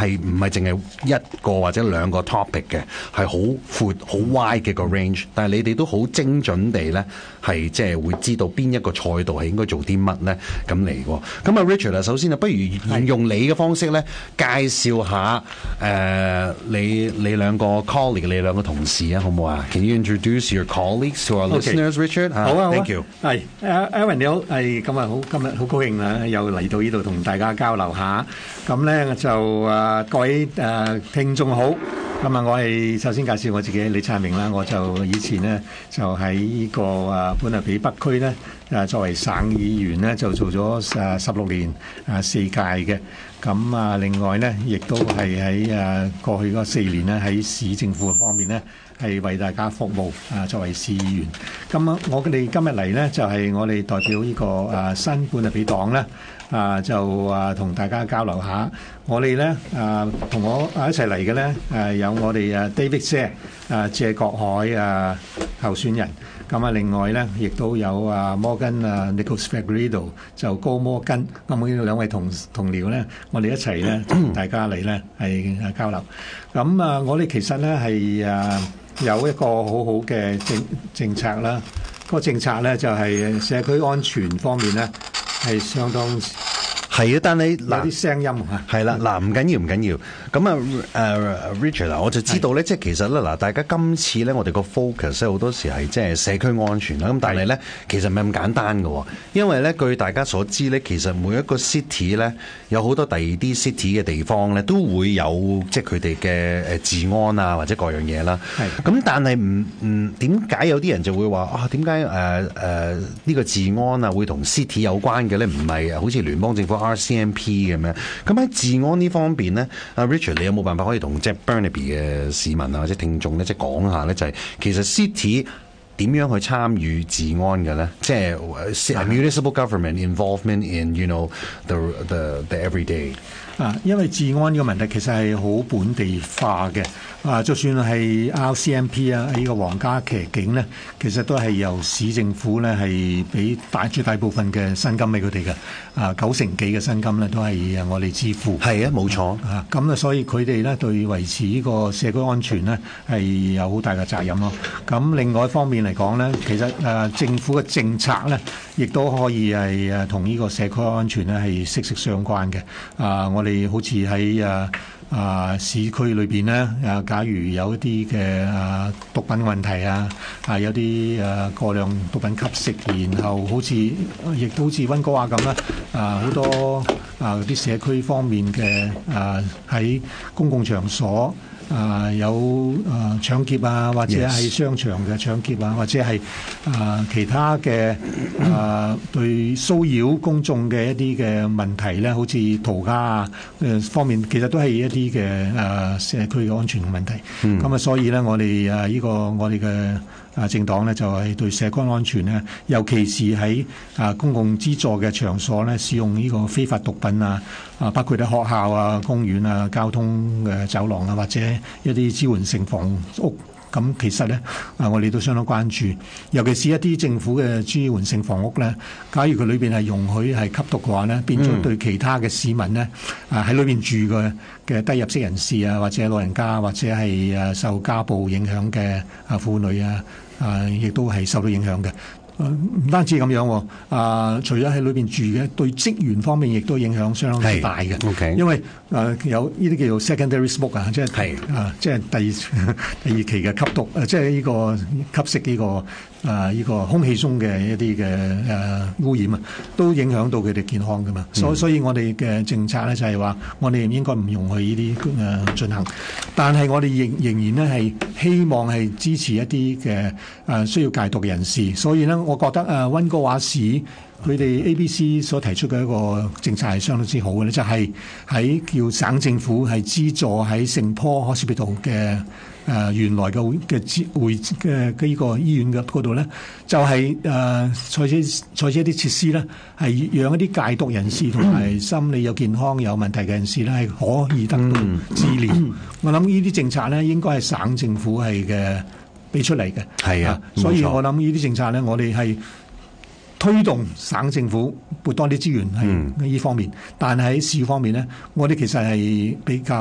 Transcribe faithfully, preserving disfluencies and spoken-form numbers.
係唔係淨係一個或者兩個 topic 嘅，係好闊好 wide 嘅個 range。但係你哋都好精準地咧，係即係會知道邊一個賽道係應該做啲乜咧咁嚟喎。咁啊 Richard 啊，首先啊，不如沿用你嘅方式咧，介紹下誒、呃、你你兩個 colleague 你兩個同事啊，好唔好啊 ？Can you introduce your colleagues to our listeners, Richard？ Okay. 好啊 ，Thank you。 係 Aaron 你好，係今日好今日好高興啊，又嚟到呢度同大家交流下。咁咧就誒各位誒聽眾好。咁啊，我係首先介紹我自己，李燦明啦。我就以前咧就喺呢個誒本來比北區咧誒作為省議員咧就做咗誒十六年誒四屆嘅。咁啊，另外咧亦都係喺誒過去嗰四年咧喺市政府方面咧係為大家服務啊，作為市議員。咁啊，我哋今日嚟咧就係我哋代表呢個誒新本來比黨咧。啊，就啊同大家交流下，我哋咧啊同我啊一齊嚟嘅咧，誒有我哋啊 David 姐啊謝國海啊候選人，咁啊另外咧亦都有啊摩根啊 Nicholas Fegredo 就高摩根，咁呢兩位同同僚咧，我哋一齊咧同大家嚟咧係交流。咁啊，我哋其實咧係啊有一個好好嘅政政策啦，個政策咧就係社區安全方面咧。係相當係啊，但係有啲聲音嚇係啦，嗱唔緊要唔緊要。咁啊誒 Richard 嗱，我就知道咧，即係其實咧嗱，大家今次咧，我哋個 focus 咧好多時係即係社區安全啦。咁但係咧，其實唔係咁簡單嘅，因為咧據大家所知咧，其實每一個 city 咧有好多第二啲 city 嘅地方咧，都會有即係佢哋嘅誒治安啊或者各樣嘢啦。係咁，但係唔唔點解有啲人就會話啊？點解誒誒呢個治安啊會同 city 有關嘅咧？唔係好似聯邦政府 R C M P 咁樣。咁喺治安呢方面咧，阿 Richard 你有冇辦法可以同即係 Burnaby 嘅市民啊或者聽眾咧，即係講下咧，就係其實 city 點樣去參與治安嘅咧？即係 municipal government involvement in you know the the the everyday 啊，因為治安呢個問題其實係好本地化嘅。啊，就算係 R C M P 啊，呢個皇家騎警咧，其實都係由市政府咧係俾大絕大部分嘅薪金俾佢哋嘅。啊，九成幾嘅薪金咧都係我哋支付。 係啊，冇錯。 啊，咁啊，所以佢哋咧對維持呢個社區安全咧係有好大嘅責任咯。咁另外一方面嚟講咧，其實誒、啊、政府嘅政策咧，亦都可以係誒同呢個社區安全咧係息息相關嘅。啊，我哋好似喺誒。啊，市區裏邊咧，啊，假如有一啲嘅啊毒品問題啊，啊有啲誒過量毒品吸食，然後好似亦都好似溫哥華咁啦，啊好多啊啲社區方面嘅啊喺公共場所。啊，有啊搶劫啊，或者係商場嘅搶劫啊， yes. 或者係啊其他嘅啊對騷擾公眾嘅一啲嘅問題咧，好似塗鴉啊誒方面，其實都係一啲嘅啊社區嘅安全問題。咁、嗯、啊，所以咧，我哋啊呢個我哋嘅啊政黨咧，就係對社區安全咧，尤其是喺啊公共資助嘅場所咧，使用呢個非法毒品啊。啊，包括喺學校啊、公園啊、交通嘅走廊啊，或者一啲支援性房屋，咁其實咧啊，我哋都相當關注，尤其是一啲政府嘅支援性房屋咧，假如佢裏邊係容許係吸毒嘅話咧，變咗對其他嘅市民咧啊喺裏邊住嘅嘅低入息人士啊，或者老人家，或者係誒受家暴影響嘅啊婦女啊，啊亦都係受到影響嘅。唔單止咁樣喎，啊，除咗喺裏邊住嘅，對職員方面亦都影響相當之大嘅。Okay. 因為誒、呃、有呢啲叫做 secondary smoke 啊，即係啊，即係第二第二期嘅吸毒，誒，即係呢個吸食呢、這個啊呢、這個空氣中嘅一啲嘅誒污染啊，都影響到佢哋健康噶嘛。嗯、所以所以我哋嘅政策咧就係話，我哋應該唔容許呢啲誒進行，但係我哋仍仍然咧係希望係支持一啲嘅誒需要戒毒嘅人士，所以咧。我覺得誒溫哥華市佢哋 A B C 所提出嘅一個政策係相當之好嘅咧，就係、是、喺叫省政府係資助喺聖坡 Hospital 嘅誒原來嘅嘅資會嘅呢個醫院嘅嗰度咧，就係誒採取採取一啲設施咧，係讓一啲戒毒人士同埋心理有健康有問題嘅人士咧係可以得到治療。嗯、我諗呢啲政策咧應該係省政府係嘅。俾出嚟嘅，係啊，所以我諗呢啲政策咧，我哋係推動省政府撥多啲資源喺呢方面，嗯、但係喺市方面咧，我哋其實係比較。